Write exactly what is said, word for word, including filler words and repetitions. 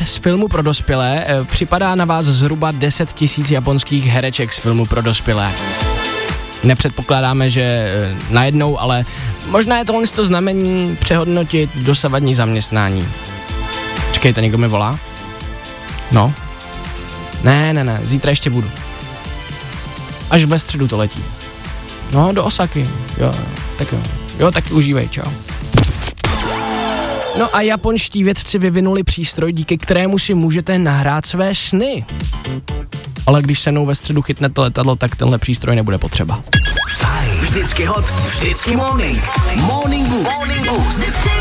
z filmu pro dospělé, připadá na vás zhruba deset tisíc japonských hereček z filmu pro dospělé. Nepředpokládáme, že najednou, ale možná je tohle to znamení přehodnotit dosavadní zaměstnání. Čekejte, někdo mi volá? No. Ne, ne, ne, zítra ještě budu. Až ve středu to letí. No, do Osaky. Jo, tak jo. Jo, taky užívej, čau. No a japonští vědci vyvinuli přístroj, díky kterému si můžete nahrát své sny. Ale když se mnou ve středu chytnete letadlo, tak tenhle přístroj nebude potřeba. Fajn, vždycky hot, vždycky morning. Morning Boost. Morning Boost.